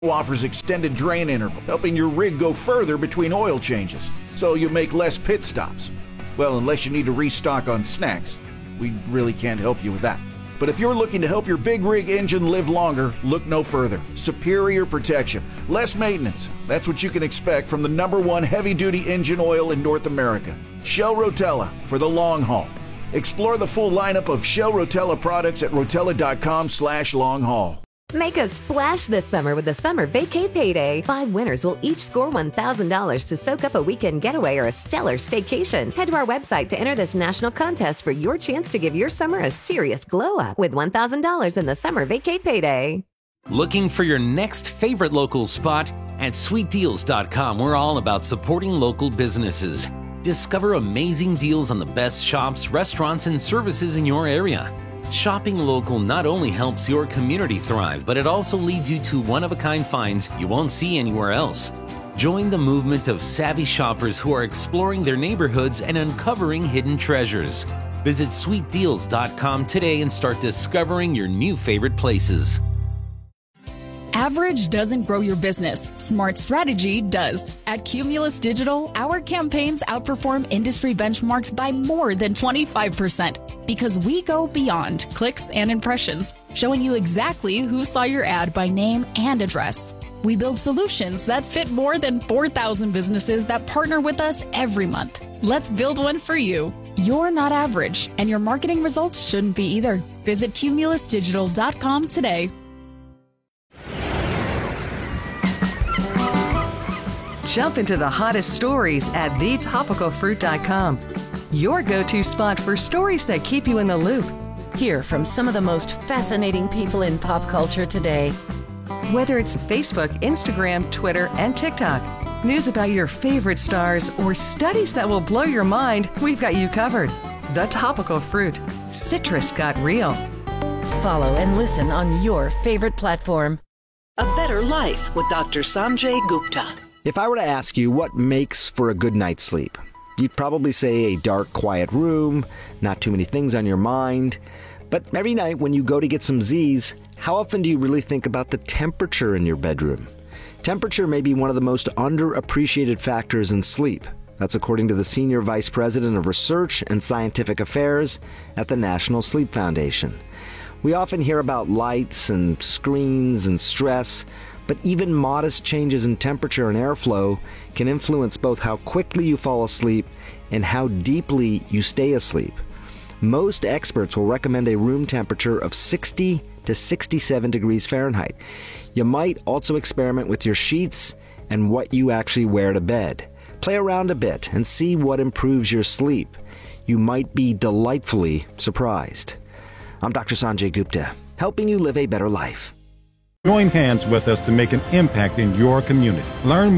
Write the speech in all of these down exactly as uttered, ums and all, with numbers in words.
offers extended drain interval, helping your rig go further between oil changes, so you make less pit stops. Well, unless you need to restock on snacks, we really can't help you with that. But if you're looking to help your big rig engine live longer, look no further. Superior protection, less maintenance. That's what you can expect from the number one heavy-duty engine oil in North America. Shell Rotella, for the long haul. Explore the full lineup of Shell Rotella products at rotella.com slash long haul. Make a splash this summer with the Summer Vacay Payday. Five winners will each score one thousand dollars to soak up a weekend getaway or a stellar staycation. Head to our website to enter this national contest for your chance to give your summer a serious glow-up with one thousand dollars in the Summer Vacay Payday. Looking for your next favorite local spot? At sweet deals dot com, we're all about supporting local businesses. Discover amazing deals on the best shops, restaurants, and services in your area. Shopping local not only helps your community thrive, but it also leads you to one-of-a-kind finds you won't see anywhere else. Join the movement of savvy shoppers who are exploring their neighborhoods and uncovering hidden treasures. Visit sweet deals dot com today and start discovering your new favorite places. Average doesn't grow your business. Smart strategy does. At Cumulus Digital, our campaigns outperform industry benchmarks by more than twenty-five percent because we go beyond clicks and impressions, showing you exactly who saw your ad by name and address. We build solutions that fit more than four thousand businesses that partner with us every month. Let's build one for you. You're not average, and your marketing results shouldn't be either. Visit cumulus digital dot com today. Jump into the hottest stories at the topical fruit dot com. Your go-to spot for stories that keep you in the loop. Hear from some of the most fascinating people in pop culture today. Whether it's Facebook, Instagram, Twitter, and TikTok, news about your favorite stars, or studies that will blow your mind, we've got you covered. The Topical Fruit. Citrus got real. Follow and listen on your favorite platform. A Better Life with Doctor Sanjay Gupta. If I were to ask you what makes for a good night's sleep, you'd probably say a dark, quiet room, not too many things on your mind. But every night when you go to get some Z's, how often do you really think about the temperature in your bedroom? Temperature may be one of the most underappreciated factors in sleep. That's according to the Senior Vice President of Research and Scientific Affairs at the National Sleep Foundation. We often hear about lights and screens and stress, but even modest changes in temperature and airflow can influence both how quickly you fall asleep and how deeply you stay asleep. Most experts will recommend a room temperature of sixty to sixty-seven degrees Fahrenheit. You might also experiment with your sheets and what you actually wear to bed. Play around a bit and see what improves your sleep. You might be delightfully surprised. I'm Doctor Sanjay Gupta, helping you live a better life. Join hands with us to make an impact in your community. Learn.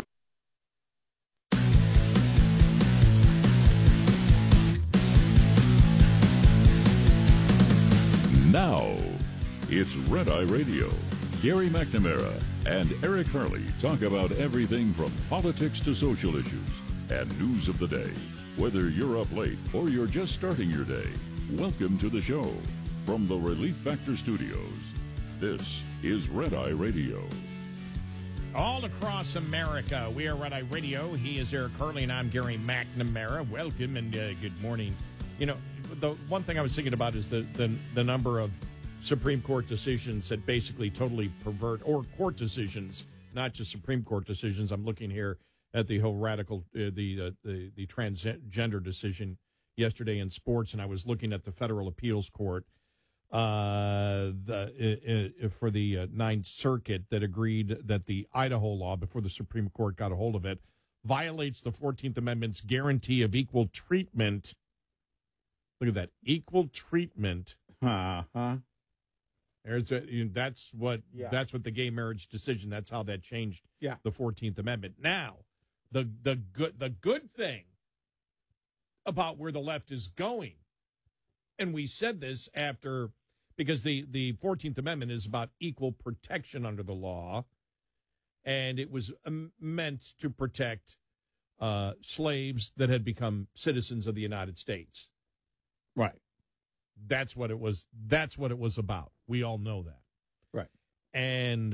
Now, it's Red Eye Radio. Gary McNamara and Eric Harley talk about everything from politics to social issues and news of the day. Whether you're up late or you're just starting your day, welcome to the show. From the Relief Factor Studios, this is Red Eye Radio. All across America, we are Red Eye Radio. He is Eric Harley, and I'm Gary McNamara. Welcome and uh, good morning. You know, the one thing I was thinking about is the, the, the number of Supreme Court decisions that basically totally pervert, or court decisions, not just Supreme Court decisions. I'm looking here at the whole radical, uh, the, uh, the the transgender decision yesterday in sports, and I was looking at the Federal Appeals Court uh, the, uh, uh, for the uh, Ninth Circuit that agreed that the Idaho law, before the Supreme Court got a hold of it, violates the fourteenth Amendment's guarantee of equal treatment. Look at that, equal treatment. Uh-huh. There's a, you know, that's what yeah. that's what the gay marriage decision. That's how that changed yeah. the fourteenth Amendment. Now, the the good the good thing about where the left is going, and we said this after, because the the fourteenth Amendment is about equal protection under the law, and it was um, meant to protect uh, slaves that had become citizens of the United States. Right. That's what it was. That's what it was about. We all know that. Right. And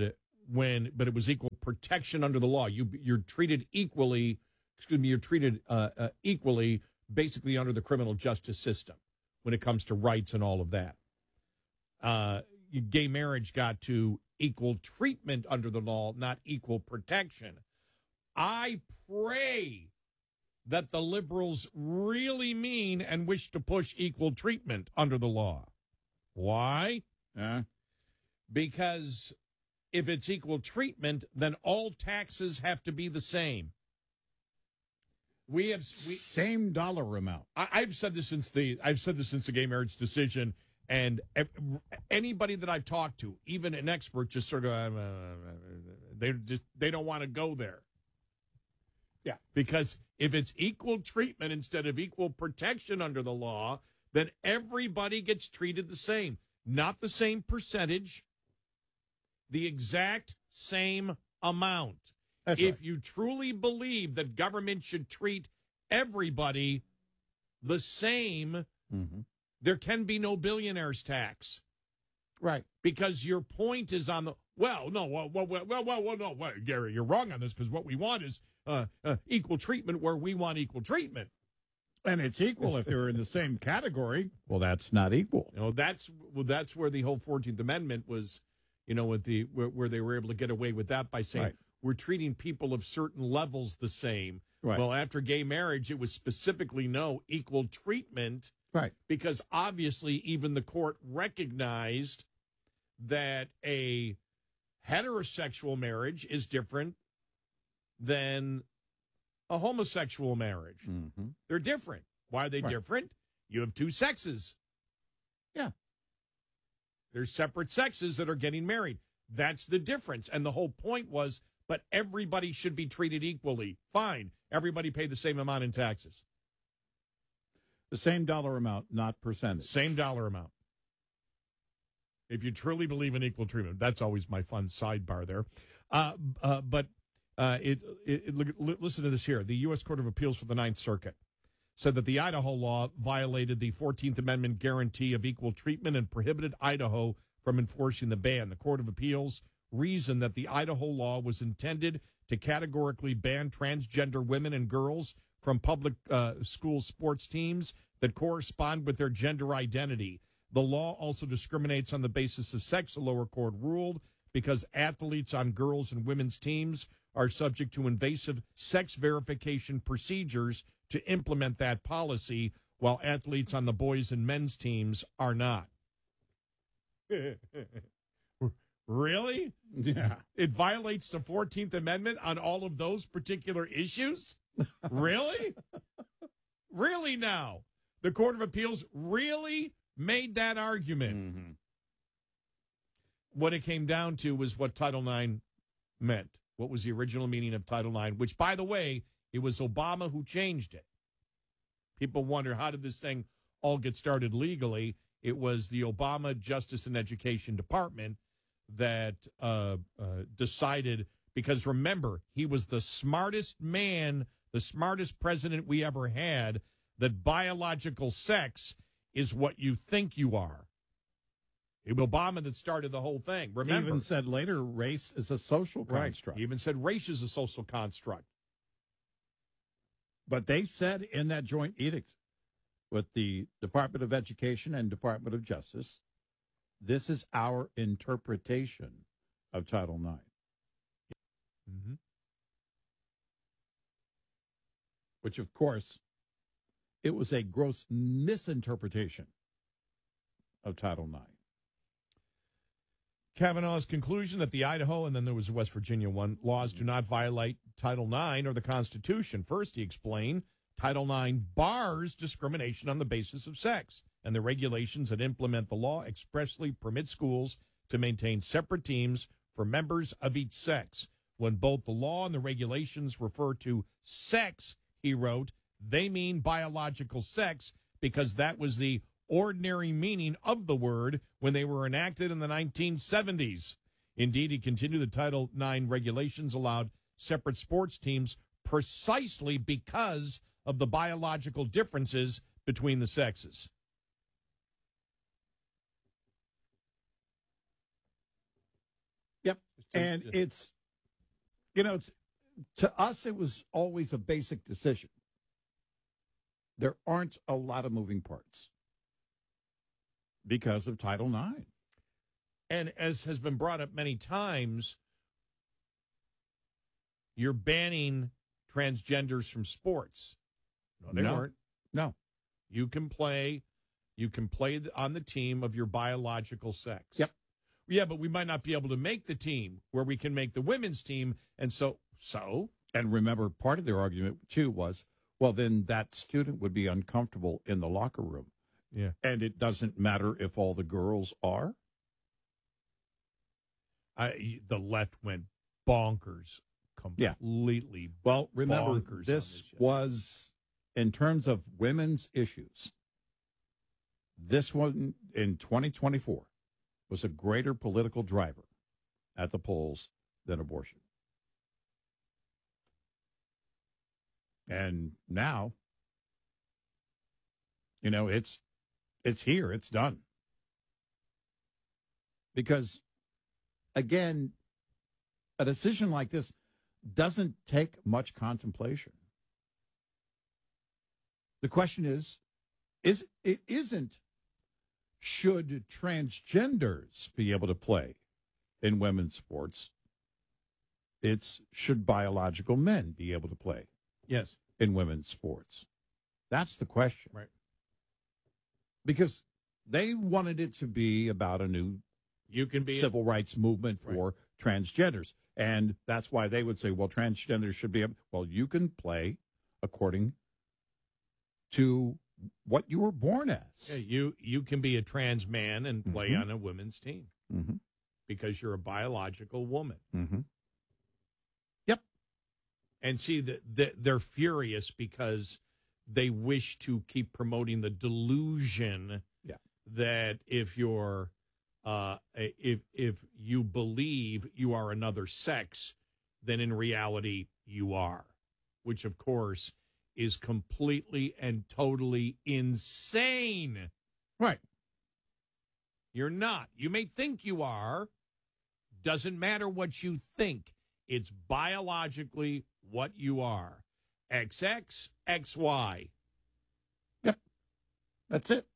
when, but it was equal protection under the law. You you're treated equally. Excuse me. You're treated uh, uh, equally, basically under the criminal justice system when it comes to rights and all of that. Uh, gay marriage got to equal treatment under the law, not equal protection. I pray that the liberals really mean and wish to push equal treatment under the law. Why? Uh, because if it's equal treatment, then all taxes have to be the same. We have we, same dollar amount. I, I've said this since the I've said this since the gay marriage decision, and anybody that I've talked to, even an expert, just sort of uh, they just they don't want to go there. Yeah, because if it's equal treatment instead of equal protection under the law, then everybody gets treated the same. Not the same percentage, the exact same amount. That's if right. you truly believe that government should treat everybody the same, mm-hmm. there can be no billionaire's tax. Right. Because your point is on the, well, no, well, well, well, well, well no, well, Gary, you're wrong on this, because what we want is uh, uh, equal treatment where we want equal treatment. And it's equal if they're in the same category. Well, that's not equal. You know, that's well, that's where the whole fourteenth Amendment was, you know, with the where, where they were able to get away with that by saying, right. we're treating people of certain levels the same. Right. Well, after gay marriage, it was specifically no equal treatment. Right. Because obviously even the court recognized that a heterosexual marriage is different than a homosexual marriage. Mm-hmm. They're different. Why are they right. different? You have two sexes. Yeah. There's separate sexes that are getting married. That's the difference. And the whole point was, but everybody should be treated equally. Fine. Everybody pay the same amount in taxes. The same dollar amount, not percentage. Same dollar amount. If you truly believe in equal treatment, that's always my fun sidebar there. Uh, uh, but uh, it, it, it, look, listen to this here. The U S Court of Appeals for the Ninth Circuit said that the Idaho law violated the fourteenth Amendment guarantee of equal treatment and prohibited Idaho from enforcing the ban. The Court of Appeals reasoned that the Idaho law was intended to categorically ban transgender women and girls from public uh, school sports teams that correspond with their gender identity. The law also discriminates on the basis of sex, the lower court ruled, because athletes on girls' and women's teams are subject to invasive sex verification procedures to implement that policy, while athletes on the boys' and men's teams are not. Really? Yeah. It violates the fourteenth Amendment on all of those particular issues? Really? Really now? The Court of Appeals really made that argument. Mm-hmm. What it came down to was what Title nine meant. What was the original meaning of Title nine, which, by the way, it was Obama who changed it. People wonder, how did this thing all get started legally? It was the Obama Justice and Education Department that uh, uh, decided, because remember, he was the smartest man, the smartest president we ever had, that biological sex is what you think you are. It was Obama that started the whole thing. Remember, he even said later race is a social construct. Right. He even said race is a social construct. But they said in that joint edict with the Department of Education and Department of Justice, this is our interpretation of Title nine. Mm-hmm. Which, of course, it was a gross misinterpretation of Title nine. Kavanaugh's conclusion that the Idaho, and then there was a West Virginia one, laws do not violate Title nine or the Constitution. First, he explained, Title nine bars discrimination on the basis of sex, and the regulations that implement the law expressly permit schools to maintain separate teams for members of each sex. When both the law and the regulations refer to sex, he wrote, they mean biological sex, because that was the ordinary meaning of the word when they were enacted in the nineteen seventies. Indeed, he continued, the Title nine regulations allowed separate sports teams precisely because of the biological differences between the sexes. Yep. And it's, you know, it's to us, it was always a basic decision. There aren't a lot of moving parts because of Title nine. And as has been brought up many times, you're banning transgenders from sports. No, they No. weren't. No. You can play, you can play on the team of your biological sex. Yep. Yeah, but we might not be able to make the team where we can make the women's team. And so, so? And remember, part of their argument, too, was, well, then that student would be uncomfortable in the locker room. Yeah. And it doesn't matter if all the girls are. I, the left went bonkers. Completely. Yeah. Well, remember, bonkers this on this was, in terms of women's issues, this one in twenty twenty-four was a greater political driver at the polls than abortion. And now, you know, it's it's here, it's done. Because, again, a decision like this doesn't take much contemplation. The question is, is it isn't should transgenders be able to play in women's sports? It's should biological men be able to play Yes. in women's sports? That's the question. Right. Because they wanted it to be about a new You can be civil rights movement for transgenders. And that's why they would say, well, transgenders should be able, well, you can play according to what you were born as. Yeah, you you can be a trans man and play Mhm. on a women's team Mm-hmm. because you're a biological woman. Mm-hmm. And see that the, they're furious because they wish to keep promoting the delusion Yeah. that if you're uh, if if you believe you are another sex, then in reality you are, which of course is completely and totally insane. Right. You're not. You may think you are. Doesn't matter what you think. It's biologically what you are. X X, X Y. Yep. That's it.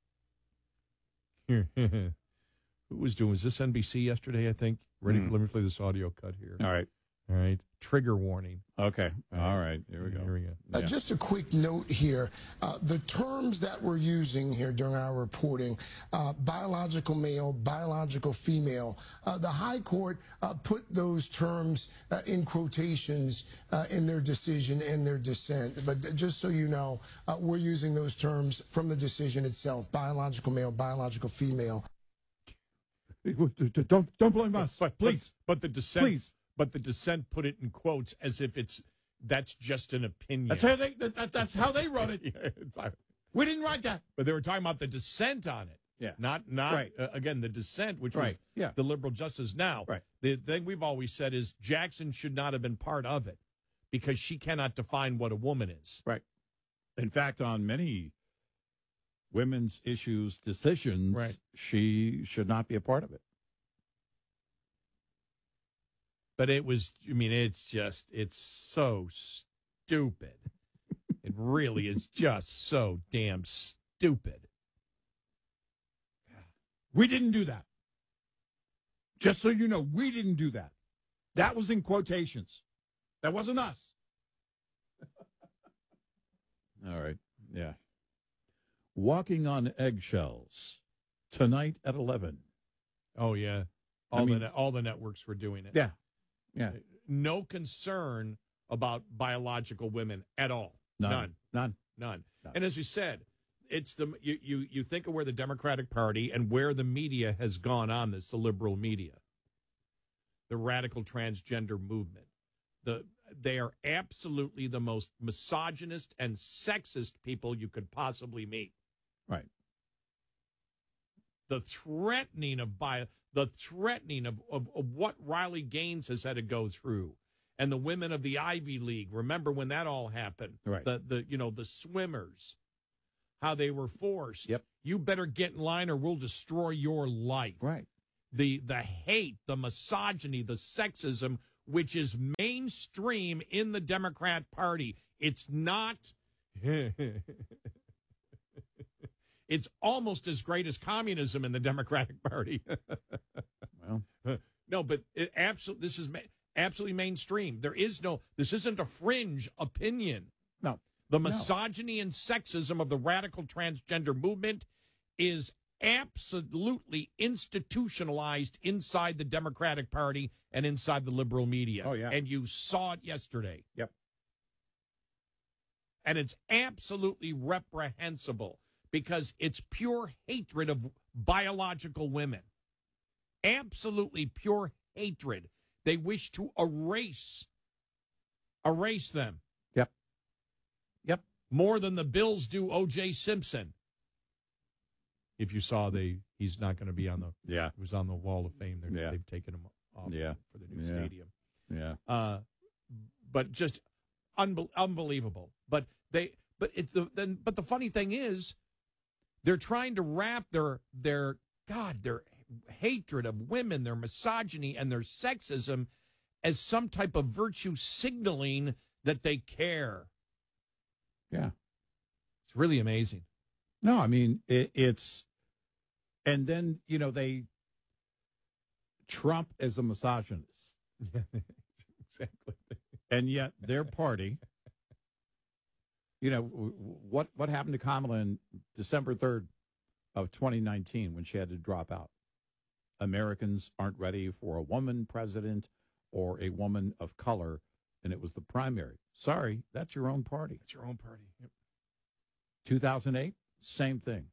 Who was doing, was this N B C yesterday, I think? Ready Hmm. for, let me play this audio cut here. All right. All right. Trigger warning. Okay. All right. Here we go. Here we go. Uh, just a quick note here. Uh, the terms that we're using here during our reporting, uh, biological male, biological female, uh, the High Court uh, put those terms uh, in quotations uh, in their decision and their dissent. But just so you know, uh, we're using those terms from the decision itself, biological male, biological female. Don't, don't blame us, But, please. But, but the dissent, Please. but the dissent put it in quotes as if it's, that's just an opinion. That's how they, that, that's how they wrote it. Yeah, it's like- We didn't write that. But they were talking about the dissent on it. Yeah. Not, not Right. uh, again, the dissent, which Right. was Yeah. the liberal justice. Now, Right. the thing we've always said is Jackson should not have been part of it because she cannot define what a woman is. Right. In fact, on many women's issues decisions, Right. she should not be a part of it. But it was, I mean, it's just, it's so stupid. It really is just so damn stupid. We didn't do that. Just so you know, we didn't do that. That was in quotations. That wasn't us. All right. Yeah. Walking on eggshells tonight at eleven. Oh, yeah. I All, mean- the, all the networks were doing it. Yeah. Yeah. No concern about biological women at all. None. None. None. None. None. And as you said, it's the you, you you think of where the Democratic Party and where the media has gone on this, the liberal media, the radical transgender movement. The they are absolutely the most misogynist and sexist people you could possibly meet. Right. The threatening of bio, the threatening of, of, of what Riley Gaines has had to go through, and the women of the Ivy League. Remember when that all happened? Right. The the you know the swimmers, how they were forced. Yep. You better get in line or we'll destroy your life. Right. the the hate, the misogyny, the sexism, which is mainstream in the Democrat Party. It's not. It's almost as great as communism in the Democratic Party. Well, no, but it absolutely, this is ma- absolutely mainstream. There is no, this isn't a fringe opinion. No. The misogyny no. and sexism of the radical transgender movement is absolutely institutionalized inside the Democratic Party and inside the liberal media. Oh, yeah. And you saw it yesterday. Yep. And it's absolutely reprehensible because it's pure hatred of biological women. Absolutely pure hatred. They wish to erase, erase them. Yep. Yep. More than the Bills do O J Simpson. If you saw, they he's not going to be on the yeah. He was on the Wall of Fame. They're, yeah. They've taken him off yeah. for the new yeah. stadium. Yeah. Uh, but just unbe- unbelievable. But they, but it the then. But the funny thing is, they're trying to wrap their their God their hatred of women, their misogyny, and their sexism as some type of virtue signaling that they care. Yeah. It's really amazing. No, I mean, it, it's, and then, you know, they, Trump is a misogynist. Yeah, exactly. And yet their party, you know, what, what happened to Kamala on December third of twenty nineteen when she had to drop out? Americans aren't ready for a woman president or a woman of color, and it was the primary. Sorry, that's your own party. It's your own party. Yep. two thousand eight, same thing.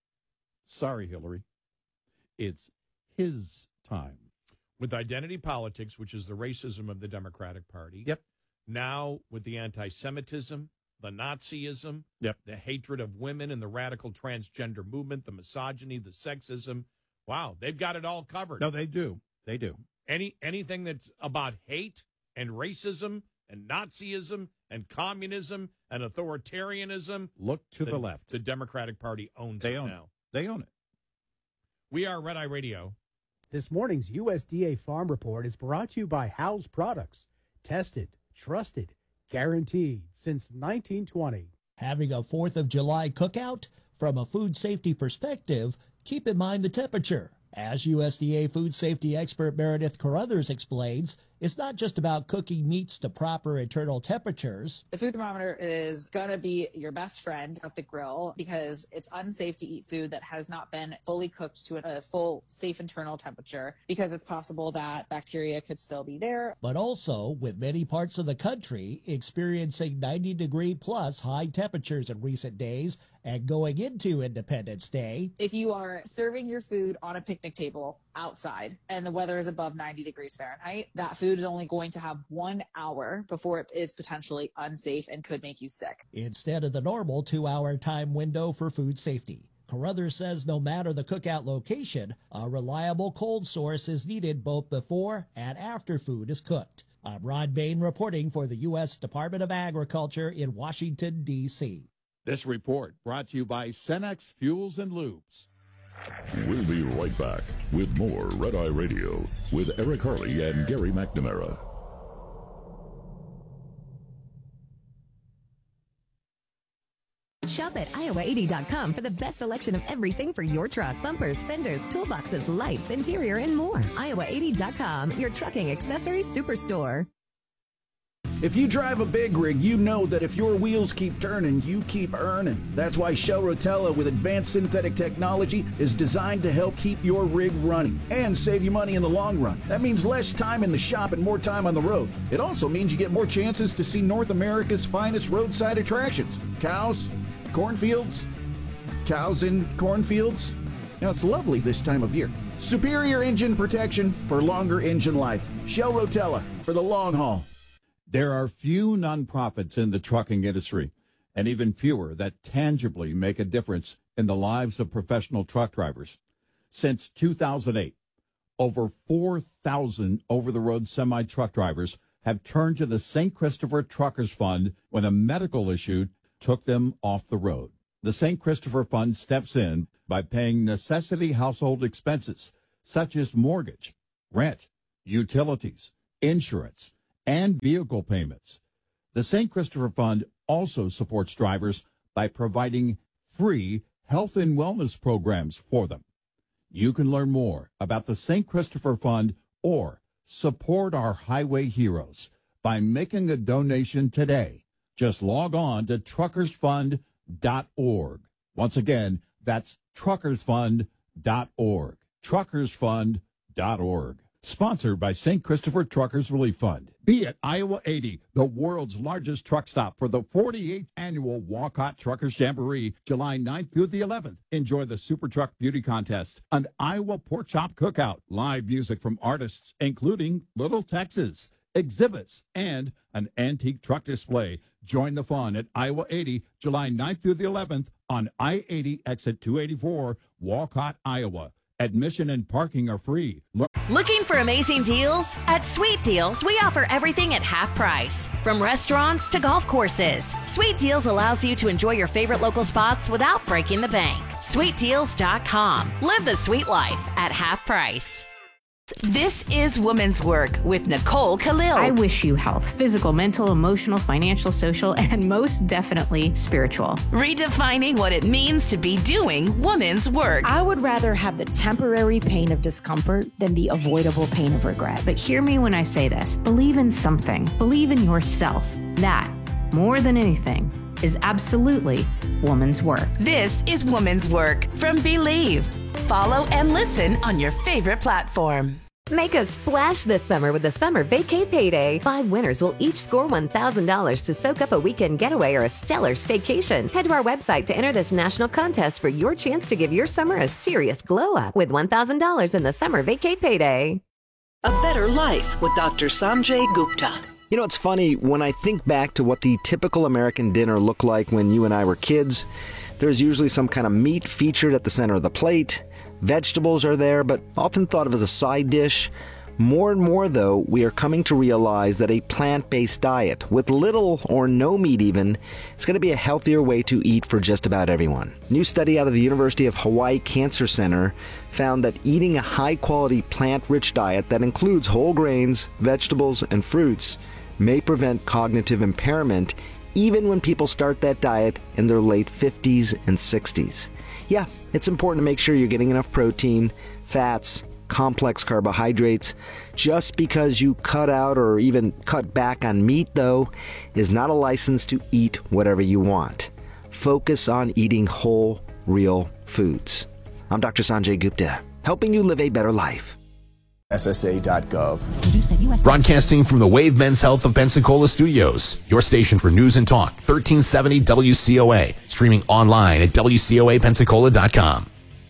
Sorry, Hillary. It's his time. With identity politics, which is the racism of the Democratic Party. Yep. Now with the anti-Semitism, the Nazism, yep. the hatred of women and the radical transgender movement, the misogyny, the sexism. Wow, they've got it all covered. No, they do. They do. Any anything that's about hate and racism and Nazism and communism and authoritarianism. Look to the, the left. The Democratic Party owns they it own now. It. They own it. We are Red Eye Radio. This morning's U S D A Farm Report is brought to you by Howes Products. Tested, trusted, guaranteed since nineteen twenty. Having a fourth of July cookout? From a food safety perspective, keep in mind the temperature. As U S D A food safety expert Meredith Carruthers explains, it's not just about cooking meats to proper internal temperatures. The food thermometer is going to be your best friend at the grill because it's unsafe to eat food that has not been fully cooked to a full safe internal temperature because it's possible that bacteria could still be there. But also, with many parts of the country experiencing ninety degree plus high temperatures in recent days and going into Independence Day. If you are serving your food on a picnic table outside and the weather is above ninety degrees Fahrenheit, that food is only going to have one hour before it is potentially unsafe and could make you sick. Instead of the normal two-hour time window for food safety. Carruthers says no matter the cookout location, a reliable cold source is needed both before and after food is cooked. I'm Rod Bain reporting for the U S Department of Agriculture in Washington, D C This report brought to you by Cenex Fuels and Lubes. We'll be right back with more Red Eye Radio with Eric Harley and Gary McNamara. Shop at Iowa eighty dot com for the best selection of everything for your truck. Bumpers, fenders, toolboxes, lights, interior, and more. Iowa eighty dot com, your trucking accessories superstore. If you drive a big rig, you know that if your wheels keep turning, you keep earning. That's why Shell Rotella with advanced synthetic technology is designed to help keep your rig running and save you money in the long run. That means less time in the shop and more time on the road. It also means you get more chances to see North America's finest roadside attractions. Cows, cornfields, cows in cornfields. Now, it's lovely this time of year. Superior engine protection for longer engine life. Shell Rotella for the long haul. There are few nonprofits in the trucking industry, and even fewer that tangibly make a difference in the lives of professional truck drivers. Since two thousand eight, over four thousand over-the-road semi-truck drivers have turned to the Saint Christopher Truckers Fund when a medical issue took them off the road. The Saint Christopher Fund steps in by paying necessity household expenses, such as mortgage, rent, utilities, insurance, and vehicle payments. The Saint Christopher Fund also supports drivers by providing free health and wellness programs for them. You can learn more about the Saint Christopher Fund or support our highway heroes by making a donation today. Just log on to truckers fund dot org. Once again, that's truckers fund dot org. truckers fund dot org. Sponsored by Saint Christopher Truckers Relief Fund. Be at Iowa eighty, the world's largest truck stop for the forty-eighth Annual Walcott Truckers Jamboree, July ninth through the eleventh. Enjoy the Super Truck Beauty Contest, an Iowa Pork Chop Cookout, live music from artists including Little Texas, exhibits, and an antique truck display. Join the fun at Iowa eighty, July ninth through the eleventh on I eighty exit two eighty-four, Walcott, Iowa. Admission and parking are free. Look- Looking for amazing deals? At Sweet Deals, we offer everything at half price. From restaurants to golf courses, Sweet Deals allows you to enjoy your favorite local spots without breaking the bank. sweet deals dot com. Live the sweet life at half price. This is Woman's Work with Nicole Khalil. I wish you health, physical, mental, emotional, financial, social, and most definitely spiritual. Redefining what it means to be doing woman's work. I would rather have the temporary pain of discomfort than the avoidable pain of regret. But hear me when I say this. Believe in something. Believe in yourself. That, more than anything, is absolutely woman's work. This is Woman's Work from Believe. Follow and listen on your favorite platform. Make a splash this summer with the Summer Vacay Payday. Five winners will each score one thousand dollars to soak up a weekend getaway or a stellar staycation. Head to our website to enter this national contest for your chance to give your summer a serious glow up with one thousand dollars in the Summer Vacay Payday. A Better Life with Doctor Sanjay Gupta. You know, it's funny, when I think back to what the typical American dinner looked like when you and I were kids, there's usually some kind of meat featured at the center of the plate. Vegetables are there, but often thought of as a side dish. More and more, though, we are coming to realize that a plant-based diet, with little or no meat even, is going to be a healthier way to eat for just about everyone. A new study out of the University of Hawaii Cancer Center found that eating a high-quality plant-rich diet that includes whole grains, vegetables, and fruits may prevent cognitive impairment even when people start that diet in their late fifties and sixties. Yeah, it's important to make sure you're getting enough protein, fats, complex carbohydrates. Just because you cut out or even cut back on meat, though, is not a license to eat whatever you want. Focus on eating whole, real foods. I'm Doctor Sanjay Gupta, helping you live a better life. S S A dot gov. Broadcasting from the Wave Men's Health of Pensacola Studios, your station for news and talk, thirteen seventy W C O A, streaming online at W C O A Pensacola dot com.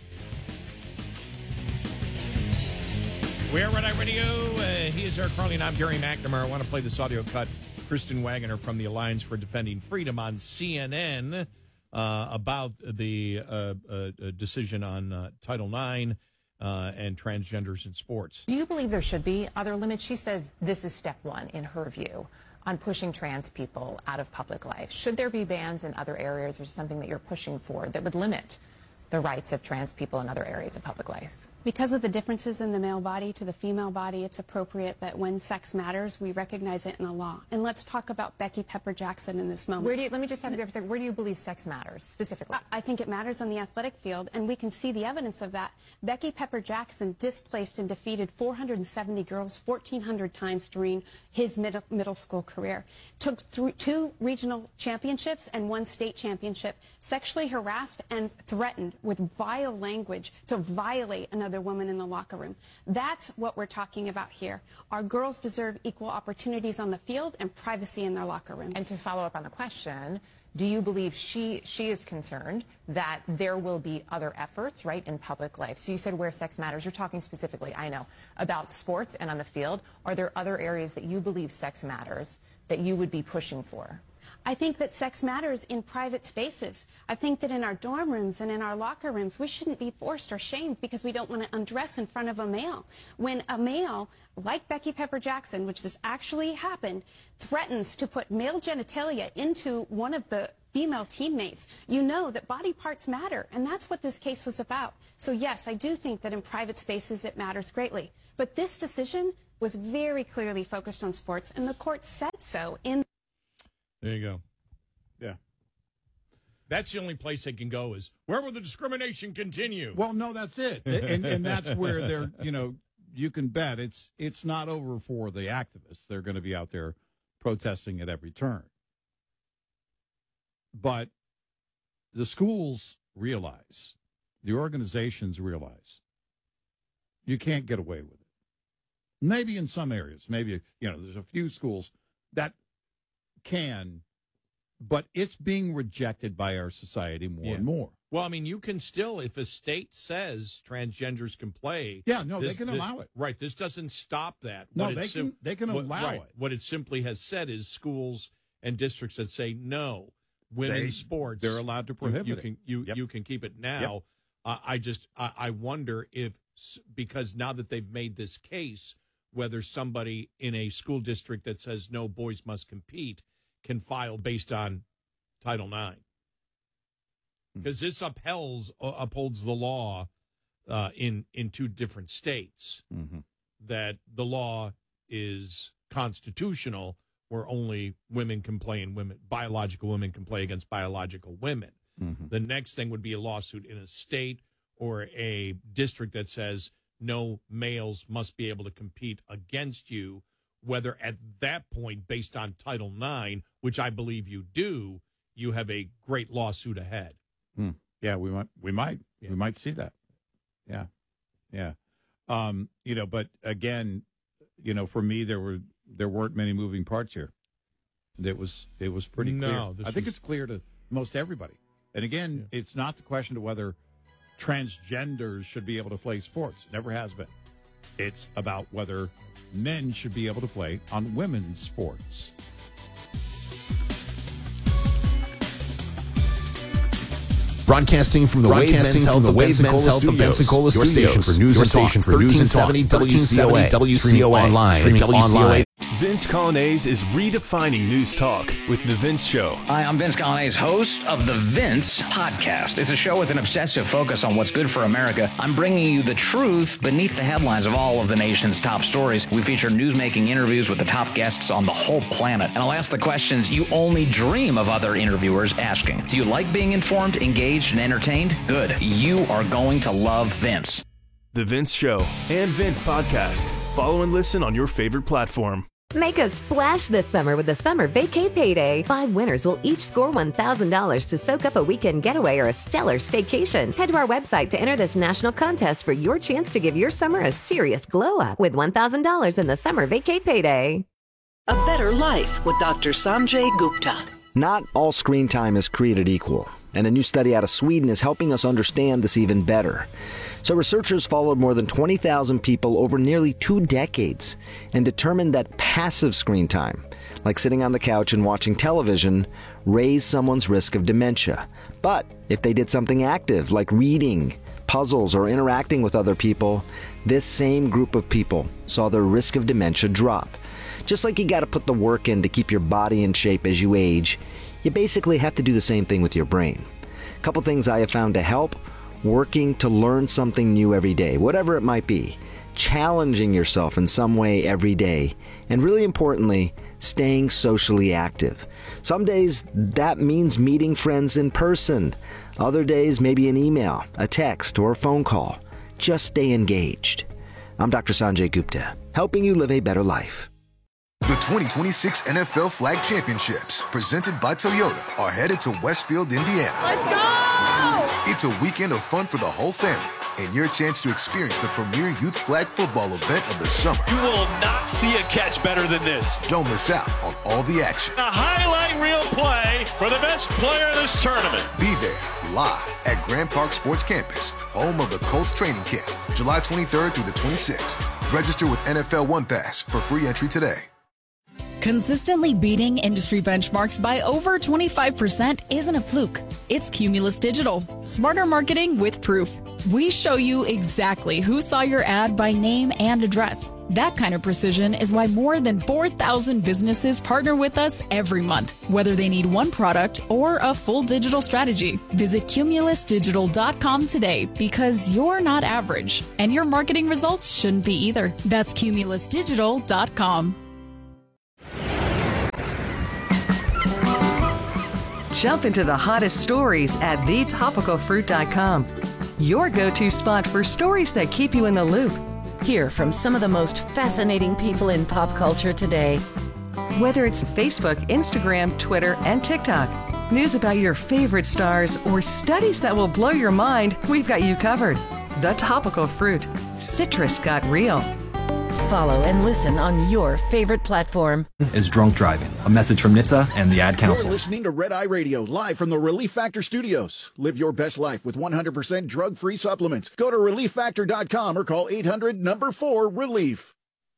We're Red Eye Radio. Uh, he is Eric Carly, and I'm Gary McNamara. I want to play this audio cut. Kristen Wagner from the Alliance for Defending Freedom on C N N uh, about the uh, uh, decision on uh, Title nine. Uh, and transgenders in sports. Do you believe there should be other limits? She says this is step one, in her view, on pushing trans people out of public life. Should there be bans in other areas, or something that you're pushing for that would limit the rights of trans people in other areas of public life? Because of the differences in the male body to the female body, it's appropriate that when sex matters, we recognize it in the law. And let's talk about Becky Pepper Jackson in this moment. Where do you, let me just have you for a second. Where do you believe sex matters specifically? I, I think it matters on the athletic field, and we can see the evidence of that. Becky Pepper Jackson displaced and defeated four hundred seventy girls fourteen hundred times during his middle, middle school career. Took through two regional championships and one state championship. Sexually harassed and threatened with vile language to violate another woman in the locker room. That's what we're talking about here. Our girls deserve equal opportunities on the field and privacy in their locker rooms. And to follow up on the question, do you believe she she is concerned that there will be other efforts, right, in public life? So you said where sex matters. You're talking specifically, I know, about sports and on the field. Are there other areas that you believe sex matters that you would be pushing for? I think that sex matters in private spaces. I think that in our dorm rooms and in our locker rooms, we shouldn't be forced or shamed because we don't want to undress in front of a male. When a male, like Becky Pepper Jackson, which this actually happened, threatens to put male genitalia into one of the female teammates, you know that body parts matter, and that's what this case was about. So yes, I do think that in private spaces it matters greatly. But this decision was very clearly focused on sports, and the court said so in. There you go. Yeah. That's the only place they can go is, where will the discrimination continue? Well, no, that's it. and, and that's where they're, you know, you can bet it's it's not over for the activists. They're going to be out there protesting at every turn. But the schools realize, the organizations realize, you can't get away with it. Maybe in some areas, maybe, you know, there's a few schools that can, but it's being rejected by our society more Yeah. and more. Well, I mean, you can still, if a state says transgenders can play. Yeah, no, this- they can thi- allow it. Right. This doesn't stop that. No, What it they sim- can- they can what- allow right. it. What it simply has said is schools and districts that say no, women's They- sports, they're allowed to you- prohibit you it. can you Yep. you can keep it now. Uh, I just I, I wonder if s- because now that they've made this case, whether somebody in a school district that says no, boys must compete can file based on Title nine. Because this upholds uh, upholds the law uh, in in two different states. Mm-hmm. That the law is constitutional, where only women can play and women biological women can play against biological women. Mm-hmm. The next thing would be a lawsuit in a state or a district that says no males must be able to compete against you. Whether at that point, based on Title nine, which I believe you do, you have a great lawsuit ahead. Hmm. Yeah, we might, we might, Yeah. we might see that. Yeah, yeah. Um, you know, but again, you know, for me, there were there weren't many moving parts here. It was it was pretty No, clear. this I think was- it's clear to most everybody. And again, it's not the question of whether transgenders should be able to play sports. Never has been. It's about whether men should be able to play on women's sports. Broadcasting from the Broadcasting Wave from the Wave Men's Health of Pensacola Your station for news Your and talk. station for news and talk. W C O A. W C O A. Online. Streaming online. Vince Colonnese is redefining news talk with The Vince Show. Hi, I'm Vince Colonnese, host of The Vince Podcast. It's a show with an obsessive focus on what's good for America. I'm bringing you the truth beneath the headlines of all of the nation's top stories. We feature news-making interviews with the top guests on the whole planet. And I'll ask the questions you only dream of other interviewers asking. Do you like being informed, engaged, and entertained? Good. You are going to love Vince. The Vince Show and Vince Podcast. Follow and listen on your favorite platform. Make a splash this summer with the Summer Vacay Payday. Five winners will each score one thousand dollars to soak up a weekend getaway or a stellar staycation. Head to our website to enter this national contest for your chance to give your summer a serious glow up with one thousand dollars in the Summer Vacay Payday. A Better Life with Doctor Sanjay Gupta. Not all screen time is created equal, and a new study out of Sweden is helping us understand this even better. So researchers followed more than twenty thousand people over nearly two decades and determined that passive screen time, like sitting on the couch and watching television, raised someone's risk of dementia. But if they did something active, like reading, puzzles, or interacting with other people, this same group of people saw their risk of dementia drop. Just like you got to put the work in to keep your body in shape as you age, you basically have to do the same thing with your brain. A couple things I have found to help: working to learn something new every day, whatever it might be, challenging yourself in some way every day, and really importantly, staying socially active. Some days that means meeting friends in person. Other days, maybe an email, a text, or a phone call. Just stay engaged. I'm Doctor Sanjay Gupta, helping you live a better life. The twenty twenty-six N F L Flag Championships, presented by Toyota, are headed to Westfield, Indiana. Let's go! It's a weekend of fun for the whole family and your chance to experience the premier youth flag football event of the summer. You will not see a catch better than this. Don't miss out on all the action. A highlight reel play for the best player of this tournament. Be there live at Grand Park Sports Campus, home of the Colts training camp, July twenty-third through the twenty-sixth. Register with N F L One Pass for free entry today. Consistently beating industry benchmarks by over twenty-five percent isn't a fluke. It's Cumulus Digital. Smarter marketing with proof. We show you exactly who saw your ad by name and address. That kind of precision is why more than four thousand businesses partner with us every month, whether they need one product or a full digital strategy. Visit cumulus digital dot com today because you're not average, and your marketing results shouldn't be either. That's cumulus digital dot com. Jump into the hottest stories at the topical fruit dot com. Your go-to spot for stories that keep you in the loop. Hear from some of the most fascinating people in pop culture today. Whether it's Facebook, Instagram, Twitter, and TikTok, news about your favorite stars, or studies that will blow your mind, we've got you covered. The Topical Fruit. Citrus got real. Follow and listen on your favorite platform. Is drunk driving. A message from N H T S A and the Ad Council. You're listening to Red Eye Radio, live from the Relief Factor Studios. Live your best life with one hundred percent drug-free supplements. Go to relief factor dot com or call eight hundred number four relief.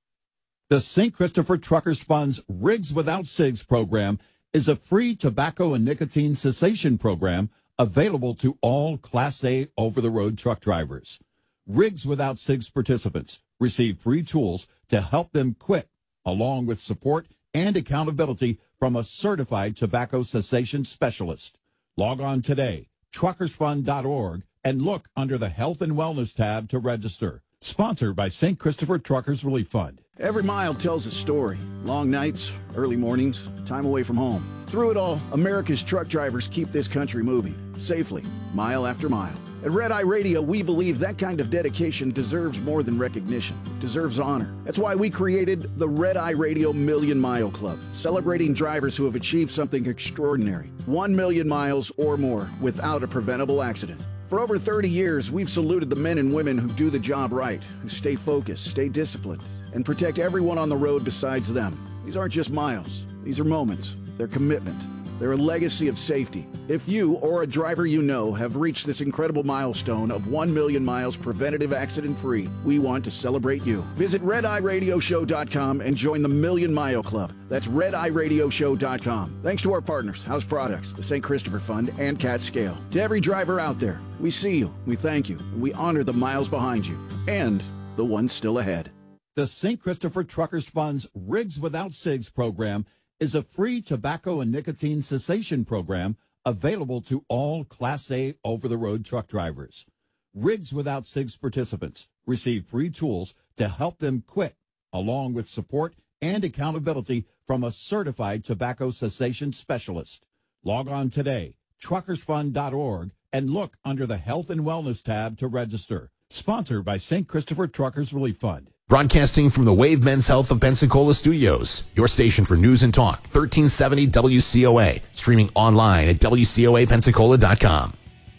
The Saint Christopher Truckers Fund's Rigs Without Cigs program is a free tobacco and nicotine cessation program available to all Class A over-the-road truck drivers. Rigs Without Cigs participants receive free tools to help them quit, along with support and accountability from a certified tobacco cessation specialist. Log on today, truckers fund dot org, and look under the Health and Wellness tab to register. Sponsored by Saint Christopher Truckers Relief Fund. Every mile tells a story. Long nights, early mornings, time away from home. Through it all, America's truck drivers keep this country moving, safely, mile after mile. At Red Eye Radio, we believe that kind of dedication deserves more than recognition, deserves honor. That's why we created the Red Eye Radio Million Mile Club, celebrating drivers who have achieved something extraordinary. One million miles or more without a preventable accident. For over thirty years, we've saluted the men and women who do the job right, who stay focused, stay disciplined, and protect everyone on the road besides them. These aren't just miles. These are moments. They're commitment. They're a legacy of safety. If you or a driver you know have reached this incredible milestone of one million miles preventative accident-free, we want to celebrate you. Visit red eye radio show dot com and join the Million Mile Club. That's red eye radio show dot com. Thanks to our partners, House Products, the Saint Christopher Fund, and Cat Scale. To every driver out there, we see you, we thank you, and we honor the miles behind you and the ones still ahead. The Saint Christopher Truckers Fund's Rigs Without Cigs program is a free tobacco and nicotine cessation program available to all Class A over-the-road truck drivers. Rigs Without Cigs participants receive free tools to help them quit, along with support and accountability from a certified tobacco cessation specialist. Log on today, truckers fund dot org, and look under the Health and Wellness tab to register. Sponsored by Saint Christopher Truckers Relief Fund. Broadcasting from the Wave Men's Health of Pensacola Studios, your station for news and talk, thirteen seventy W C O A, streaming online at W C O A Pensacola dot com.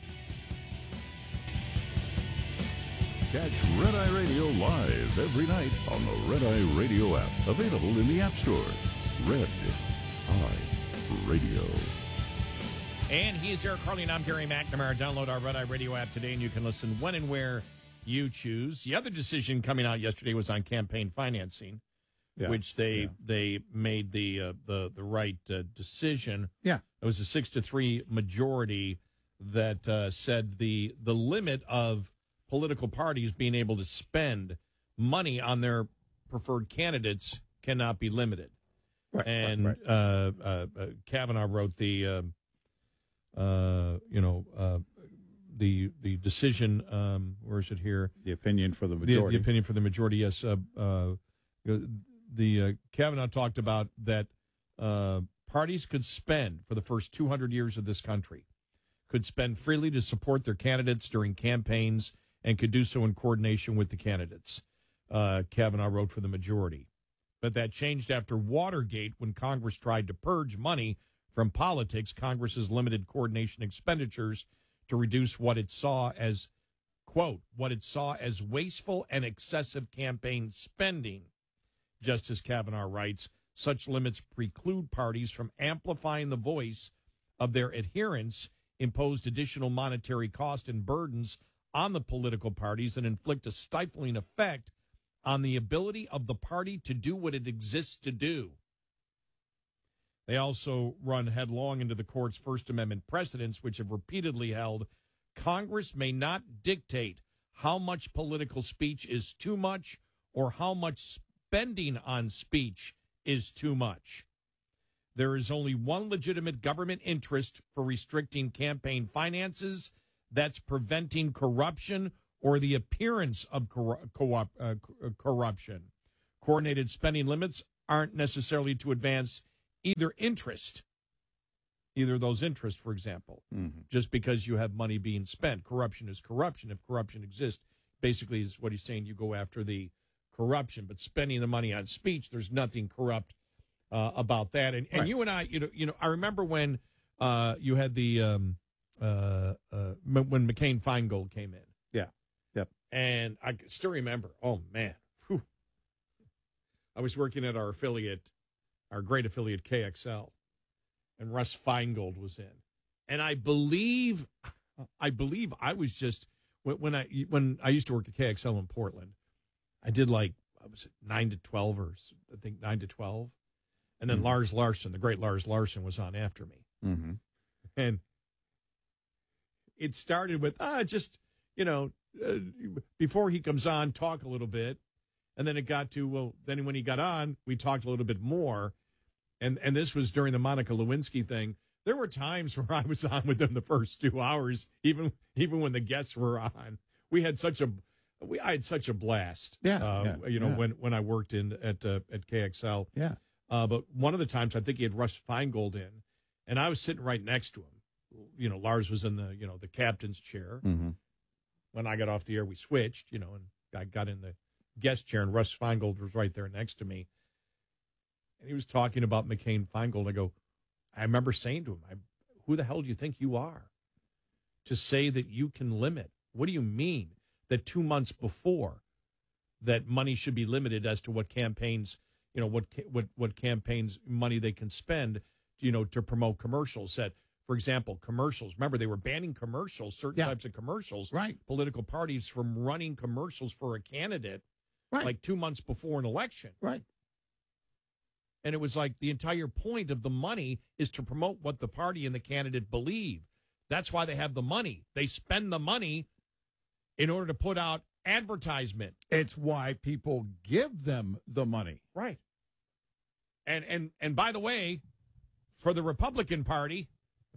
Catch Red Eye Radio live every night on the Red Eye Radio app, available in the App Store. Red Eye Radio. And he is Eric Harley, and I'm Gary McNamara. Download our Red Eye Radio app today, and you can listen when and where you choose. The other decision coming out yesterday was on campaign financing, yeah, which they yeah. they made the uh, the the right uh, decision. Yeah, it was a six to three majority that uh, said the the limit of political parties being able to spend money on their preferred candidates cannot be limited. Right, and right, right. Uh, uh, uh, Kavanaugh wrote the uh, uh, you know. Uh, The the decision, um, where is it here? The opinion for the majority. The, the opinion for the majority, yes. Uh, uh, the uh, Kavanaugh talked about that uh, parties could spend for the first two hundred years of this country, could spend freely to support their candidates during campaigns and could do so in coordination with the candidates. Uh, Kavanaugh wrote for the majority. But that changed after Watergate, when Congress tried to purge money from politics. Congress's limited coordination expenditures to reduce what it saw as, quote, what it saw as wasteful and excessive campaign spending. Justice Kavanaugh writes, such limits preclude parties from amplifying the voice of their adherents, imposed additional monetary cost and burdens on the political parties, and inflict a stifling effect on the ability of the party to do what it exists to do. They also run headlong into the court's First Amendment precedents, which have repeatedly held Congress may not dictate how much political speech is too much or how much spending on speech is too much. There is only one legitimate government interest for restricting campaign finances. That's preventing corruption or the appearance of cor- co- uh, corruption. Coordinated spending limits aren't necessarily to advance either interest, either of those interests, for example, mm-hmm. just because you have money being spent. Corruption is corruption. If corruption exists, basically is what he's saying, you go after the corruption. But spending the money on speech, there's nothing corrupt uh, about that. And, and right. you and I, you know, you know, I remember when uh, you had the, um, uh, uh, when McCain-Feingold came in. Yeah. Yep. And I still remember, oh, man, whew. I was working at our affiliate, our great affiliate K X L, and Russ Feingold was in. And I believe, I believe I was just, when, when I when I used to work at K X L in Portland, I did like, I was at nine to twelve, or I think nine to twelve. And then mm-hmm. Lars Larson, the great Lars Larson, was on after me. Mm-hmm. And it started with, ah, just, you know, uh, before he comes on, talk a little bit. And then it got to, well, then when he got on, we talked a little bit more. And and this was during the Monica Lewinsky thing. There were times where I was on with them the first two hours, even even when the guests were on. We had such a, we I had such a blast. Yeah, uh, yeah you know, yeah. when when I worked in at uh, at K X L. Yeah. Uh, but one of the times I think he had Russ Feingold in, and I was sitting right next to him. You know, Lars was in the you know the captain's chair. Mm-hmm. When I got off the air, we switched. You know, and I got in the guest chair, and Russ Feingold was right there next to me. And he was talking about McCain-Feingold. I go, I remember saying to him, I, who the hell do you think you are to say that you can limit? What do you mean that two months before that money should be limited as to what campaigns, you know, what what what campaigns money they can spend, you know, to promote commercials? That, for example, commercials. Remember, they were banning commercials, certain yeah. types of commercials, right? Political parties from running commercials for a candidate, right. like two months before an election, right? And it was like the entire point of the money is to promote what the party and the candidate believe. That's why they have the money. They spend the money in order to put out advertisement. It's why people give them the money. Right. And and and by the way, for the Republican Party,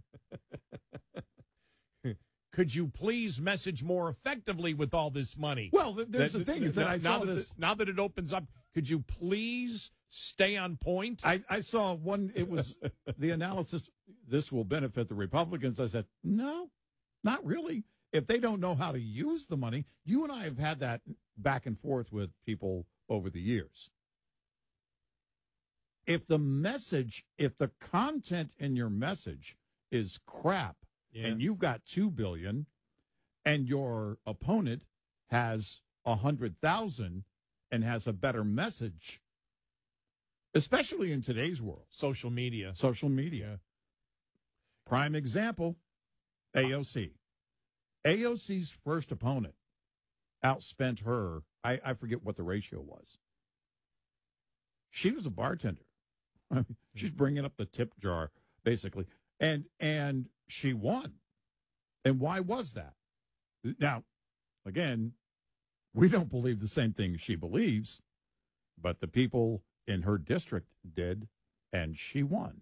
could you please message more effectively with all this money? Well, there's that, the thing is that now, I saw now this. That, now that it opens up, could you please stay on point? I, I saw one, it was the analysis, this will benefit the Republicans. I said, no, not really. If they don't know how to use the money, you and I have had that back and forth with people over the years. If the message, if the content in your message is crap, yeah. and you've got two billion and your opponent has a hundred thousand and has a better message, especially in today's world. Social media. Social media. Prime example, A O C. A O C's first opponent outspent her. I, I forget what the ratio was. She was a bartender. She's bringing up the tip jar, basically. And and she won. And why was that? Now, again, we don't believe the same thing she believes, but the people in her district did, and she won.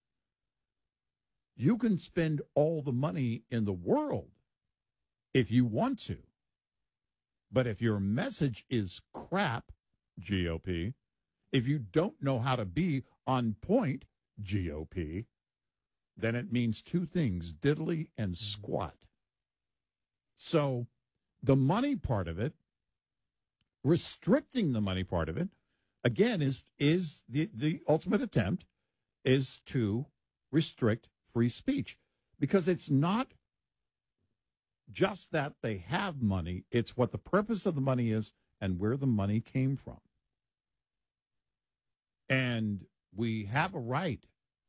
You can spend all the money in the world if you want to. But if your message is crap, G O P, if you don't know how to be on point, G O P, then it means two things, diddly and squat. So the money part of it, restricting the money part of it, again, is is the, the ultimate attempt is to restrict free speech, because it's not just that they have money, it's what the purpose of the money is and where the money came from. And we have a right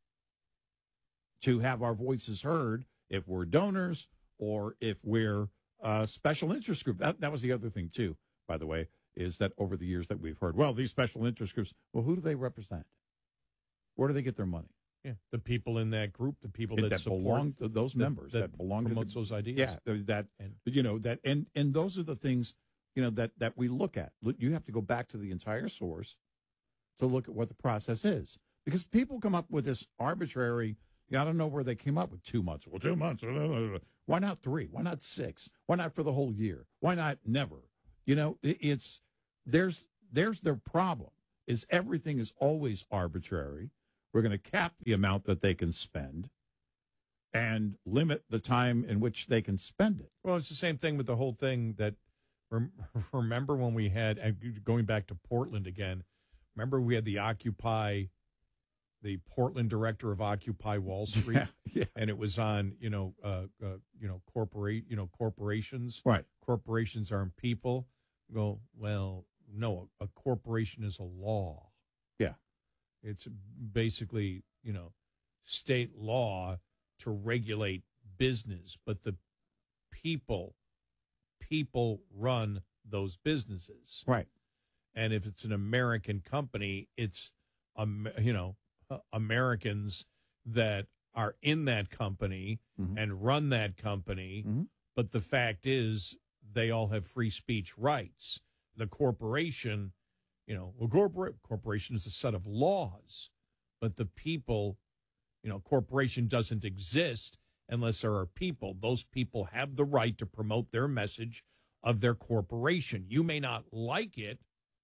to have our voices heard if we're donors or if we're a special interest group. That, that was the other thing, too, by the way, is that over the years that we've heard, well, these special interest groups, well, who do they represent? Where do they get their money? Yeah, the people in that group, the people that, that, that support, belong to those that, members that, that belong to promotes the, those ideas. Yeah, that and, you know that and and those are the things you know that that we look at. Look, you have to go back to the entire source to look at what the process is, because people come up with this arbitrary. I don't know where they came up with two months. Well, two months. Why not three? Why not six? Why not for the whole year? Why not never? You know, it, it's there's there's their problem. Is everything is always arbitrary. We're going to cap the amount that they can spend and limit the time in which they can spend it. Well, it's the same thing with the whole thing that, remember when we had, going back to Portland again, remember we had the Occupy, the Portland director of Occupy Wall Street, yeah, yeah. and it was on, you know, uh, uh, you know, corporate, you know, corporations. Right. Corporations aren't people. Go, well, no, a, a corporation is a law. Yeah. It's basically, you know, state law to regulate business, but the people, people run those businesses. Right. And if it's an American company, it's, um, you know, uh, Americans that are in that company mm-hmm. and run that company. Mm-hmm. But the fact is, they all have free speech rights. The corporation, you know, well, corporate corporation is a set of laws, but the people, you know, corporation doesn't exist unless there are people. Those people have the right to promote their message of their corporation. You may not like it.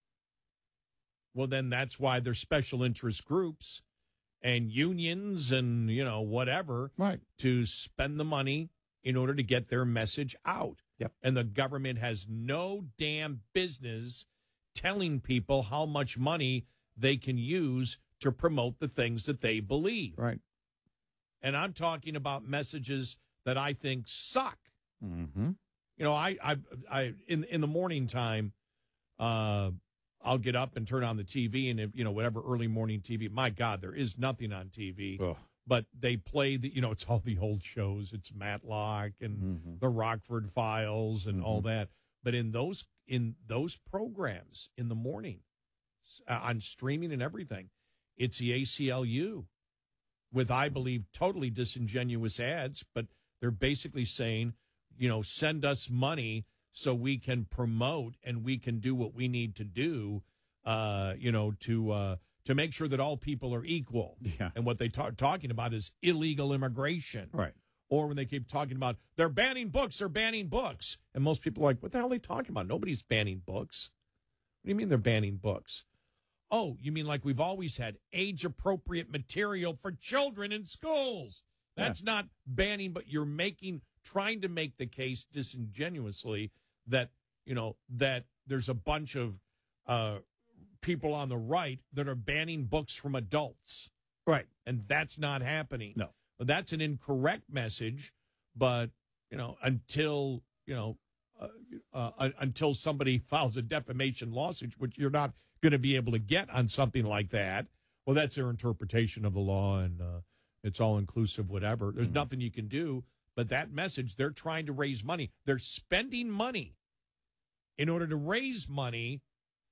Well, then that's why there's special interest groups and unions and, you know, whatever, right, to spend the money in order to get their message out. Yep. And the government has no damn business telling people how much money they can use to promote the things that they believe. Right. And I'm talking about messages that I think suck. Mm-hmm. You know, I, I, I, in in the morning time, uh, I'll get up and turn on the T V, and if you know whatever early morning T V. My God, there is nothing on T V. Ugh. But they play the, you know, it's all the old shows. It's Matlock and mm-hmm. the Rockford Files and mm-hmm. all that. But in those in those programs in the morning, uh, on streaming and everything, it's the A C L U with, I believe, totally disingenuous ads. But they're basically saying, you know, send us money so we can promote and we can do what we need to do, uh, you know, to uh, to make sure that all people are equal. Yeah. And what they talk talking about is illegal immigration. Right. Or when they keep talking about they're banning books, they're banning books. And most people are like, what the hell are they talking about? Nobody's banning books. What do you mean they're banning books? Oh, you mean like we've always had age-appropriate material for children in schools. That's yeah. not banning, but you're making, trying to make the case disingenuously that, you know, that there's a bunch of uh, people on the right that are banning books from adults. Right. And that's not happening. No. Well, that's an incorrect message, but, you know, until, you know, uh, uh, until somebody files a defamation lawsuit, which you're not going to be able to get on something like that, well, that's their interpretation of the law, and uh, it's all inclusive, whatever. There's mm-hmm. nothing you can do, but that message, they're trying to raise money. They're spending money in order to raise money,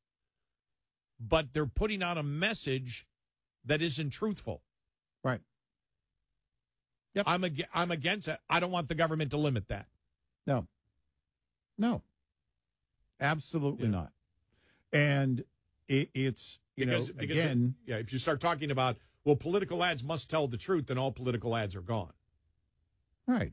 but they're putting out a message that isn't truthful. Right. Yep. I'm ag- I'm against it. I don't want the government to limit that. No. No. Absolutely yeah. not. And it, it's, you because, know, because again. It, yeah, if you start talking about, well, political ads must tell the truth, then all political ads are gone. Right.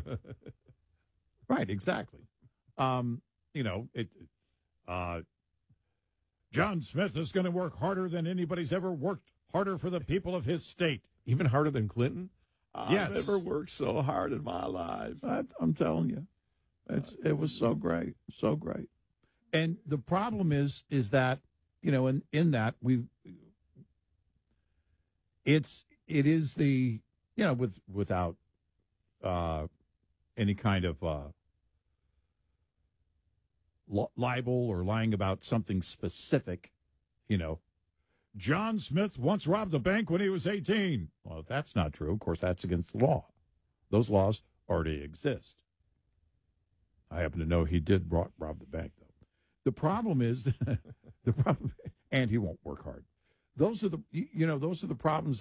Right, exactly. Um, you know, it. Uh, John Smith is going to work harder than anybody's ever worked harder for the people of his state. Even harder than Clinton? Yes. I've never worked so hard in my life. I, I'm telling you. It's, it was so great, so great. And the problem is, is that, you know, in, in that we, it's, it is the, you know, with, without uh, any kind of uh, libel or lying about something specific, you know, John Smith once robbed a bank when he was eighteen. Well, if that's not true, of course, that's against the law. Those laws already exist. I happen to know he did rob, rob the bank, though. The problem is, the problem, and he won't work hard. Those are the, you know, those are the problems. Is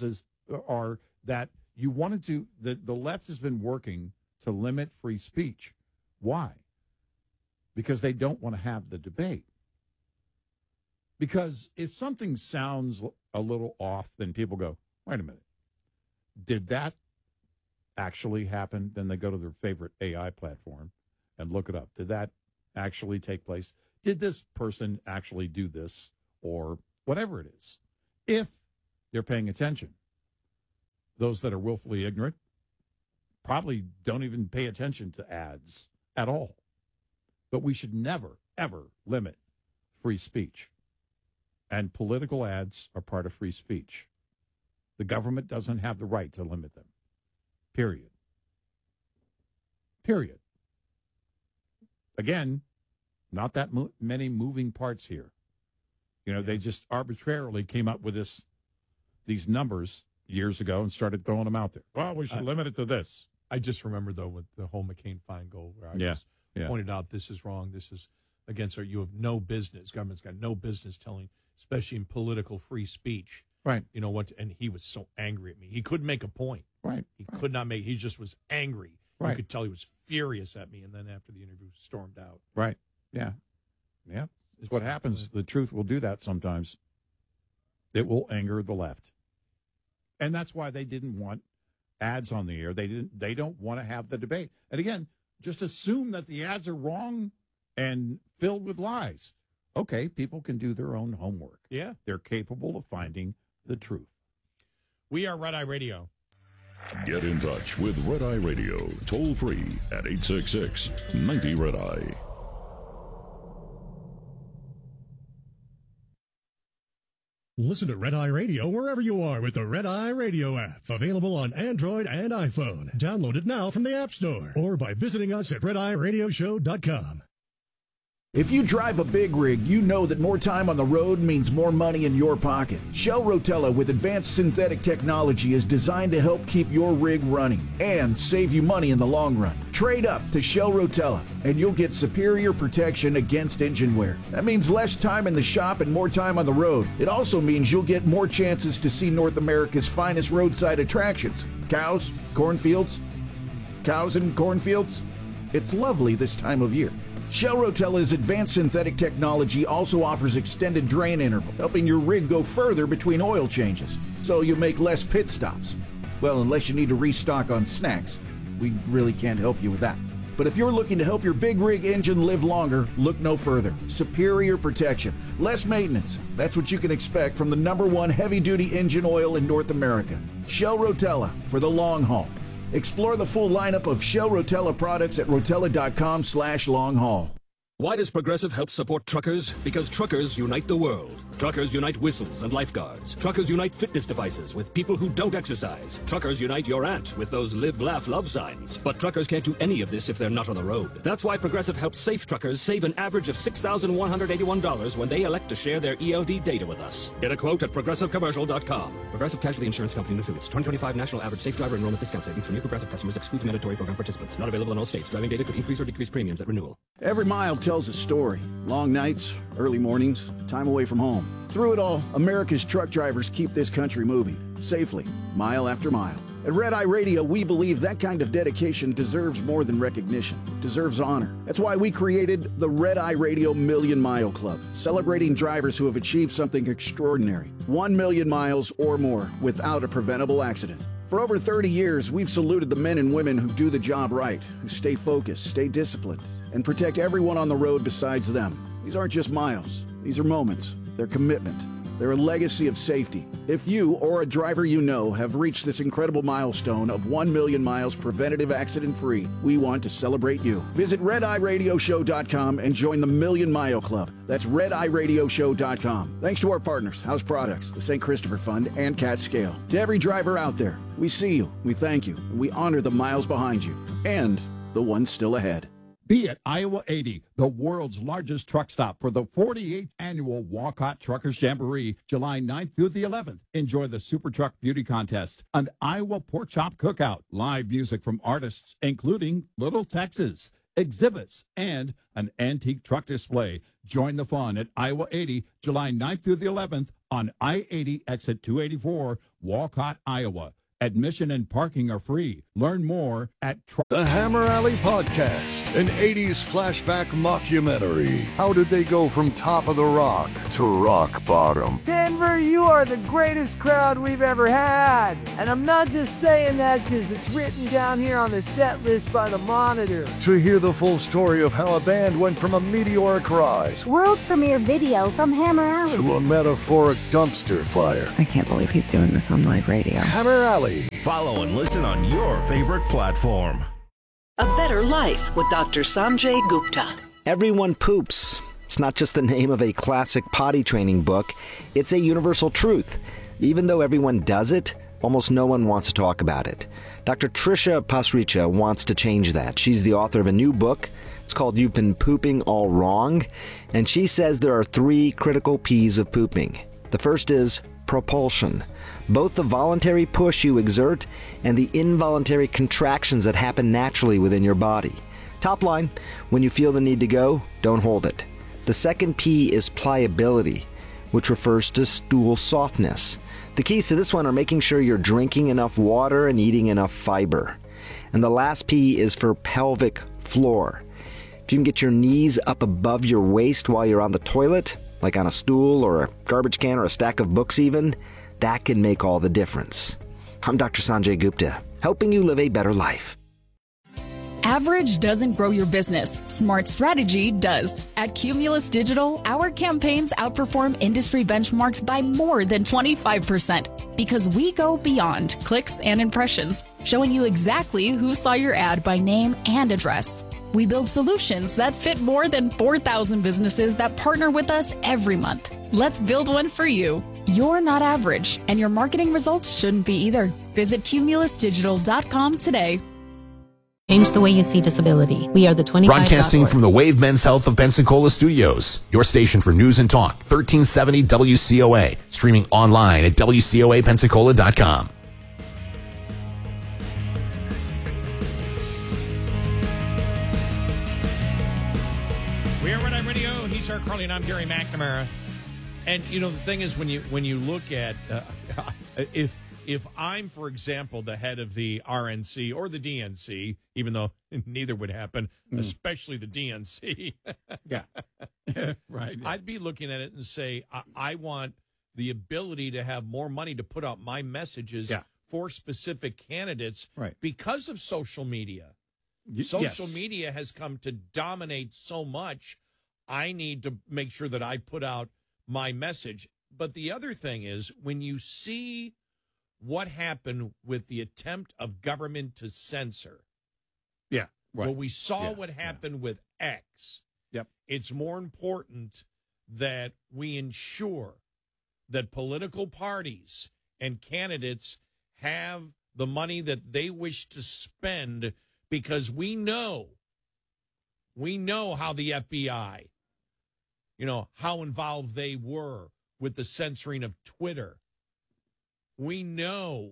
are that you wanted to, the, the left has been working to limit free speech. Why? Because they don't want to have the debate. Because if something sounds a little off, then people go, wait a minute, did that actually happen? Then they go to their favorite A I platform and look it up. Did that actually take place? Did this person actually do this? Or whatever it is. If they're paying attention. Those that are willfully ignorant probably don't even pay attention to ads at all. But we should never, ever limit free speech. And political ads are part of free speech. The government doesn't have the right to limit them. Period. Period. Again, not that mo- many moving parts here. You know, they just arbitrarily came up with this, these numbers years ago and started throwing them out there. Well, we should uh, limit it to this. I just remember, though, with the whole McCain-Feingold, where I yeah. just yeah. pointed out this is wrong, this is against our, you have no business, government's got no business telling, especially in political free speech. Right. You know what, and he was so angry at me. He couldn't make a point. Right. He right. could not make, he just was angry. Right. You could tell he was furious at me, and then after the interview, stormed out. Right. Yeah. Yeah. It's what happens. The truth will do that sometimes. It will anger the left. And that's why they didn't want ads on the air. They didn't they don't want to have the debate. And again, just assume that the ads are wrong and filled with lies. Okay, people can do their own homework. Yeah. They're capable of finding the truth. We are Red Eye Radio. Get in touch with Red Eye Radio, toll free at eight six six, ninety, Red Eye. Listen to Red Eye Radio wherever you are with the Red Eye Radio app. Available on Android and iPhone. Download it now from the App Store or by visiting us at red eye radio show dot com. If you drive a big rig, you know that more time on the road means more money in your pocket. Shell Rotella with advanced synthetic technology is designed to help keep your rig running and save you money in the long run. Trade up to Shell Rotella and you'll get superior protection against engine wear. That means less time in the shop and more time on the road. It also means you'll get more chances to see North America's finest roadside attractions. Cows, cornfields, cows and cornfields. It's lovely this time of year. Shell Rotella's advanced synthetic technology also offers extended drain interval, helping your rig go further between oil changes, so you make less pit stops. Well, unless you need to restock on snacks, we really can't help you with that. But if you're looking to help your big rig engine live longer, look no further. Superior protection, less maintenance. That's what you can expect from the number one heavy-duty engine oil in North America. Shell Rotella for the long haul. Explore the full lineup of Shell Rotella products at rotella.com slash long haul. Why does Progressive help support truckers? Because truckers unite the world. Truckers unite whistles and lifeguards. Truckers unite fitness devices with people who don't exercise. Truckers unite your aunt with those live, laugh, love signs. But truckers can't do any of this if they're not on the road. That's why Progressive helps safe truckers save an average of six thousand one hundred eighty-one dollars when they elect to share their E L D data with us. Get a quote at progressive commercial dot com. Progressive Casualty Insurance Company and Affiliates. twenty twenty-five National Average Safe Driver Enrollment Discount Savings for new Progressive customers excludes mandatory program participants. Not available in all states. Driving data could increase or decrease premiums at renewal. Every mile tells a story. Long nights, early mornings, time away from home. Through it all, America's truck drivers keep this country moving, safely, mile after mile. At Red Eye Radio, we believe that kind of dedication deserves more than recognition, deserves honor. That's why we created the Red Eye Radio Million Mile Club, celebrating drivers who have achieved something extraordinary, one million miles or more without a preventable accident. For over thirty years, we've saluted the men and women who do the job right, who stay focused, stay disciplined, and protect everyone on the road besides them. These aren't just miles. These are moments. They're commitment. They're a legacy of safety. If you or a driver you know have reached this incredible milestone of one million miles preventative accident-free, we want to celebrate you. Visit red eye radio show dot com and join the Million Mile Club. That's red eye radio show dot com. Thanks to our partners, House Products, the Saint Christopher Fund, and Cat Scale. To every driver out there, we see you, we thank you, and we honor the miles behind you and the ones still ahead. Be at Iowa eighty, the world's largest truck stop for the forty-eighth annual Walcott Truckers Jamboree, July ninth through the eleventh. Enjoy the Super Truck Beauty Contest, an Iowa Pork Chop Cookout, live music from artists including Little Texas, exhibits, and an antique truck display. Join the fun at Iowa eighty, July ninth through the eleventh on I eighty, exit two eighty-four, Walcott, Iowa. Admission and parking are free. Learn more at... Tr- the Hammer Alley Podcast, an eighties flashback mockumentary. How did they go from top of the rock to rock bottom? Denver, you are the greatest crowd we've ever had. And I'm not just saying that because it's written down here on the set list by the Monitor. To hear the full story of how a band went from a meteoric rise, world premiere video from Hammer Alley, to a metaphoric dumpster fire. I can't believe he's doing this on live radio. Hammer Alley. Follow and listen on your favorite platform. A Better Life with Doctor Sanjay Gupta. Everyone poops. It's not just the name of a classic potty training book. It's a universal truth. Even though everyone does it, almost no one wants to talk about it. Doctor Trisha Pasricha wants to change that. She's the author of a new book. It's called You've Been Pooping All Wrong. And she says there are three critical P's of pooping. The first is propulsion. Both the voluntary push you exert and the involuntary contractions that happen naturally within your body. Top line, when you feel the need to go, don't hold it. The second P is pliability, which refers to stool softness. The keys to this one are making sure you're drinking enough water and eating enough fiber. And the last P is for pelvic floor. If you can get your knees up above your waist while you're on the toilet, like on a stool or a garbage can or a stack of books even, that can make all the difference. I'm Doctor Sanjay Gupta, helping you live a better life. Average doesn't grow your business. Smart strategy does. At Cumulus Digital, our campaigns outperform industry benchmarks by more than twenty-five percent because we go beyond clicks and impressions, showing you exactly who saw your ad by name and address. We build solutions that fit more than four thousand businesses that partner with us every month. Let's build one for you. You're not average, and your marketing results shouldn't be either. Visit cumulus digital dot com today. Change the way you see disability. We are the twenty-five. Broadcasting from the Wave Men's Health of Pensacola studios. Your station for news and talk. thirteen seventy W C O A. Streaming online at W C O A Pensacola dot com. We are Red Eye Radio. He's Eric Carly, and I'm Gary McNamara. And you know the thing is, when you when you look at uh, if. If I'm, for example, the head of the R N C or the D N C, even though neither would happen, mm. especially the D N C. Yeah. Right. I'd be looking at it and say, I, I want the ability to have more money to put out my messages yeah. for specific candidates right. because of social media. Y- social yes. media has come to dominate so much. I need to make sure that I put out my message. But the other thing is, when you see what happened with the attempt of government to censor. Yeah, right. Well, we saw yeah, what happened yeah. with X. Yep. It's more important that we ensure that political parties and candidates have the money that they wish to spend, because we know, we know how the F B I, you know, how involved they were with the censoring of Twitter. We know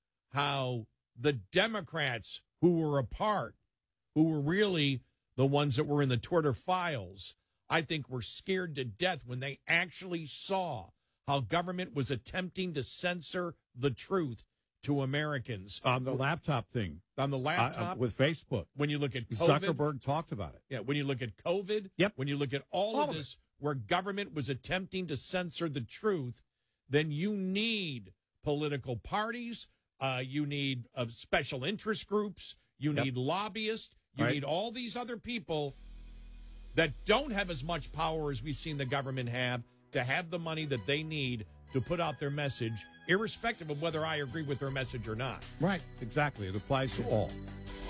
how the Democrats who were a part, who were really the ones that were in the Twitter files, I think were scared to death when they actually saw how government was attempting to censor the truth to Americans. On the laptop thing. On the laptop. Uh, with Facebook. When you look at COVID. Zuckerberg talked about it. Yeah, when you look at COVID. Yep. When you look at all, all of this, where government was attempting to censor the truth, then you need political parties, uh, you need uh, special interest groups, you yep. need lobbyists, you right. need all these other people that don't have as much power as we've seen the government have to have the money that they need to put out their message, irrespective of whether I agree with their message or not. Right, exactly. It applies to all.